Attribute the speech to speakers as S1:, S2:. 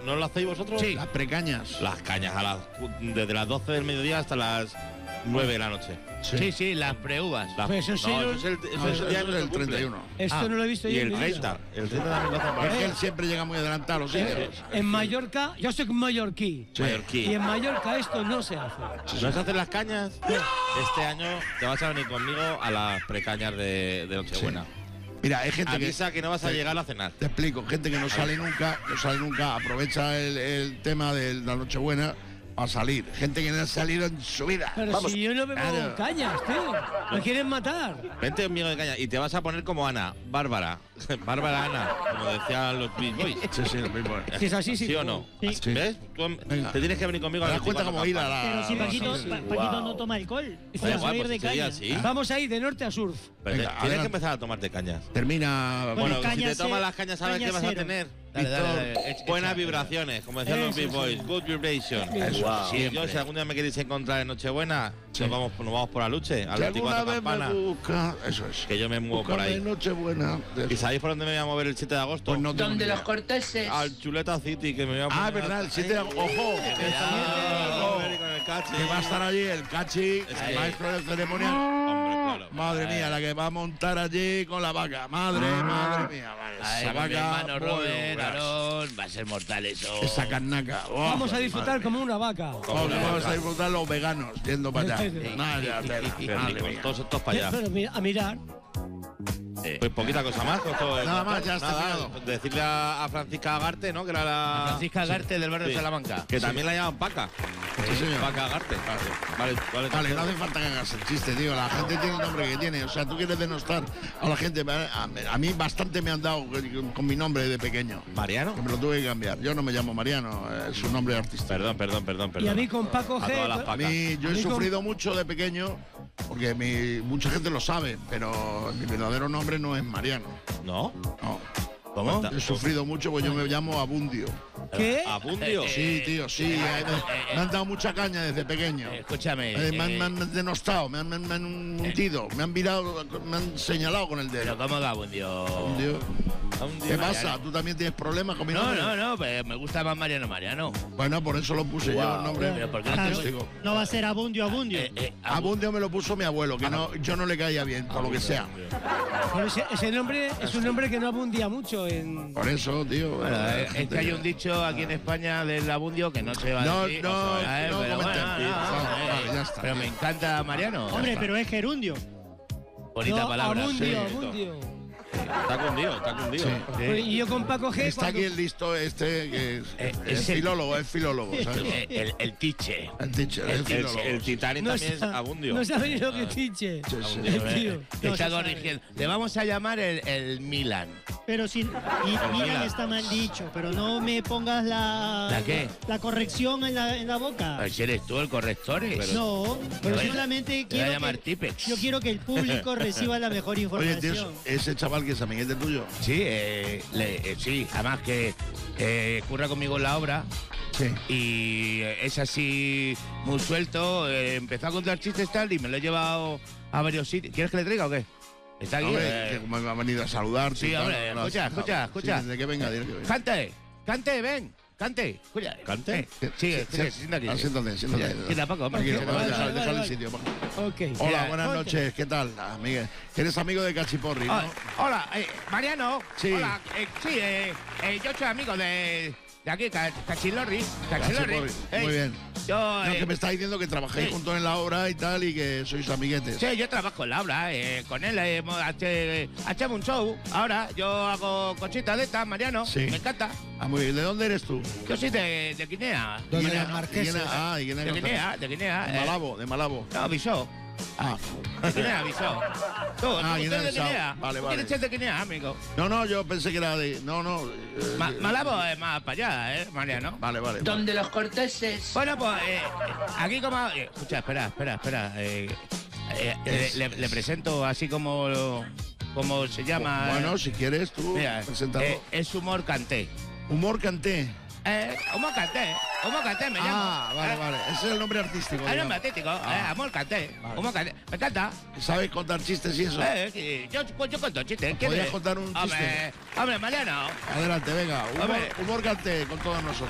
S1: ¿No lo hacéis vosotros?
S2: Sí. Las precañas.
S1: Las cañas desde las 12 del mediodía hasta las 9 de la noche.
S2: Sí, las preuvas.
S3: Pues eso sí,
S1: No, eso es el día del
S2: 31.
S3: Esto no lo he visto
S1: Y
S3: yo.
S1: el
S3: en mi vida.
S1: 30. El 30 también lo hacen por
S2: Es que
S1: ahí.
S2: él siempre llega muy adelantado a los sitios.
S3: En Mallorca, yo soy mallorquí.
S2: Sí.
S1: Mallorquí.
S3: Y en Mallorca esto no se hace.
S1: ¿No se hacen las cañas? Este año te vas a venir conmigo a las precañas de Nochebuena.
S2: Mira, hay gente
S1: Avisa que no vas a llegar a cenar.
S2: Te explico, gente que no sale nunca, aprovecha el tema de la Nochebuena a salir. Gente que no ha salido en su vida.
S3: Pero
S2: Vamos.
S3: si yo no bebo
S2: Claro.
S3: cañas, tío. Me quieren matar.
S1: Vente conmigo de caña y te vas a poner como Ana, Bárbara. Bárbara Ana, como decían los Beach Boys.
S2: Sí, lo mismo.
S3: Si es así, sí.
S1: ¿Sí o no?
S4: Sí.
S1: ¿Ves? Tú
S2: Venga.
S1: te tienes que venir conmigo a
S2: ¿Te
S1: las
S2: das cuenta
S1: 24
S2: cómo hila
S1: campanas.
S4: Pero si
S2: la...
S4: Paquito,
S2: sí, sí.
S4: Paquito no toma alcohol.
S1: Da
S4: Vamos a
S1: igual,
S4: ir
S1: pues
S4: de
S1: ese día
S4: caña.
S1: sí.
S3: Vamos a ir de norte a surf.
S1: Pero
S2: Venga,
S1: tienes
S2: adelante.
S1: que empezar a tomarte cañas.
S2: Termina...
S4: Bueno,
S1: Bueno, si
S4: caña
S1: te tomas
S4: cero,
S1: las cañas, sabes
S4: caña
S1: que vas a
S4: cero.
S1: tener.
S2: Dale,
S1: Víctor, buenas vibraciones, como decían los Beach Boys. Good vibration. Y yo, si algún día me queréis encontrar en Nochebuena,
S2: Sí.
S1: nos vamos por la luche, a
S2: Si
S1: las
S2: alguna
S1: 24
S2: vez me
S1: campanas.
S2: busca... Eso es.
S1: Que yo me muevo por
S2: Búscame
S1: ahí.
S2: Nochebuena.
S1: ¿Y sabéis por dónde me voy a mover el 7 de agosto?
S2: Pues no tengo
S5: Donde
S2: ni
S5: los
S2: idea.
S5: corteses.
S1: Al Chuleta City, que me voy a poner.
S2: Ah, verdad, el 7 de agosto. ¡Ojo! Que va a estar allí el Cachi, el maestro de ceremonia.
S1: Hombre, claro.
S2: Madre mía, la que va a montar allí con la vaca. Madre mía. Vale. Esa vaca,
S6: va a ser mortal eso.
S2: esa carnaca. Oh,
S3: Vamos a disfrutar como una vaca.
S2: Vamos a disfrutar los veganos yendo para allá.
S3: Sí.
S2: Vaya tela,
S1: Qué
S2: madre
S1: rico,
S2: mía.
S1: todos estos para allá.
S3: Pero mira, a mirar.
S1: Pues poquita cosa más.
S2: Nada más, ya está
S1: Nada,
S2: terminado.
S1: decirle a Francisca Agarte, ¿no? Que era la.
S6: Francisca Agarte del barrio
S1: Sí.
S6: de Salamanca.
S1: Que también la llaman Paca.
S2: Sí, señor.
S1: Paca Agarte. Vale,
S2: Vale, no hace falta que hagas el chiste, tío. La gente tiene el nombre que tiene. O sea, tú quieres denostar a la gente. A mí bastante me han dado con mi nombre de pequeño.
S1: ¿Mariano?
S2: Que me lo tuve que cambiar. Yo no me llamo Mariano, es un nombre artístico.
S1: Perdón.
S3: Y a mí con Paco
S1: A todas las
S3: G.
S2: A
S1: Pacas.
S2: mí, yo
S3: A
S2: he
S3: mí con-
S2: sufrido mucho de pequeño, porque mucha gente lo sabe, pero mi verdadero nombre no es Mariano.
S1: ¿No?
S2: No.
S1: ¿Cómo?
S2: He sufrido mucho, pues yo me llamo Abundio.
S3: ¿Qué?
S1: ¿Abundio?
S2: Sí, tío, sí. Me han dado mucha caña desde pequeño.
S6: Escúchame.
S2: Me han denostado, me han hundido, me han virado, me han señalado con el
S6: Pero
S2: dedo.
S6: ¿cómo va, buen Dios?
S2: Abundio.
S1: Abundio.
S2: ¿Qué pasa? ¿Tú también tienes problemas con mi nombre?
S6: No, pues me gusta más Mariano.
S2: Bueno, por eso lo puse yo el nombre.
S6: Pero ¿por qué no
S4: Claro,
S2: artístico.
S4: no va a ser Abundio.
S2: Abundio me lo puso mi abuelo, que no, yo no le caía bien, por lo que sea.
S3: Pero ese nombre es un nombre que no abundía mucho en.
S2: Por eso, tío.
S6: Bueno, es que hay un dicho aquí en España del abundio que no se va a
S2: No,
S6: decir.
S2: no,
S6: ¿sabes?
S2: no
S6: Pero
S2: comenten. Vale, ya está.
S6: Pero me encanta Mariano.
S4: Hombre, pero es gerundio.
S6: Bonita
S3: No,
S6: palabra.
S3: Abundio,
S6: sí.
S3: abundio.
S1: Está cundido.
S2: Sí.
S3: Pues, y yo con Paco G.
S2: Está aquí el listo este, que es
S6: ese-
S2: filólogo, ¿sabes?
S6: El tiche.
S2: El teacher, es filólogo.
S1: El Titanic también es
S3: sa-
S1: Abundio.
S3: No sabe ni lo que tiche.
S2: Sí, sí.
S3: El tío.
S6: Te
S4: No
S6: está
S4: se sabe.
S6: corrigiendo. Le vamos a llamar el Milan.
S4: Pero si. Milan está mal dicho, pero no me pongas
S6: ¿La qué?
S4: la corrección en la boca.
S6: Pues eres tú el corrector.
S4: No, pero
S6: Te
S4: solamente
S6: Te voy a
S4: quiero
S6: llamar
S4: que,
S6: Tipex.
S4: yo quiero que el público reciba la mejor
S2: Oye,
S4: información.
S2: tío, ese chaval que es amiguete tuyo.
S6: Sí, sí, además que curra conmigo en la obra
S2: Sí.
S6: y es así muy suelto. Empezó a contar chistes tal y me lo he llevado a varios sitios. ¿Quieres que le traiga o qué? Está aquí.
S2: Hombre, que me ha venido a saludar.
S6: Sí, hombre, escucha.
S2: De que venga, dile que venga.
S6: Cante, ven. Cante, escucha.
S1: ¿Cante?
S6: Sí, siéntate aquí.
S2: Siéntate.
S6: Quita, Paco, hombre.
S2: Tranquilo,
S6: Quita,
S2: vale,
S3: vale,
S2: déjale el
S3: vale.
S2: sitio. Paco.
S3: Ok.
S2: Hola,
S6: Mira,
S2: buenas
S3: ponte.
S2: noches. ¿Qué tal, amiga? Eres amigo de Cachiporri, ¿no?
S6: Hola, Mariano.
S2: Sí.
S6: Hola, sí, yo soy amigo de aquí, Cachilorri.
S2: Cachiporri. Muy bien.
S6: Yo,
S2: No, que me está diciendo que trabajáis
S6: sí.
S2: juntos en la obra y tal y que sois amiguetes.
S6: sí, yo trabajo en la obra, con él hacemos un show. Ahora yo hago cositas de estas, Mariano.
S2: Sí.
S6: Me encanta.
S2: Ah, muy bien. ¿De dónde eres tú?
S6: Yo soy de Guinea.
S2: ¿Y quién
S3: las
S2: es-
S3: Marquesas.
S2: y quién es- Ah, ¿y quién es
S6: De
S2: otra?
S6: Guinea, de Guinea.
S2: De Malabo, de Malabo.
S6: No, Bisó.
S2: Ah.
S6: De Guinea, Bisó. Tú
S2: Ah,
S6: eres
S2: Guinea
S6: de
S2: Bissau.
S6: Guinea.
S2: Vale,
S6: Tú
S2: vale.
S6: quieres ser de Guinea, amigo.
S2: No, yo pensé que era de. No.
S6: Malabo es más para allá, Mariano.
S2: Vale.
S5: Donde los corteses.
S6: Bueno, pues aquí como... escucha, espera. Le presento así como se llama.
S2: Bueno, si quieres tú,
S6: Mira,
S2: preséntalo.
S6: es Humor Canté.
S2: Humor Canté.
S6: Humor Canté me llamo.
S2: Ah, vale. Ese es el nombre artístico.
S6: Es
S2: digamos.
S6: nombre artístico, Humor Canté.
S2: Vale.
S6: Humor Canté. Me encanta.
S2: ¿Sabes contar chistes y eso?
S6: Que yo cuento chistes.
S2: ¿Podrías contar un chiste?
S6: Hombre, Mariano.
S2: Adelante, venga.
S6: Hombre.
S2: Humor Canté con todos nosotros.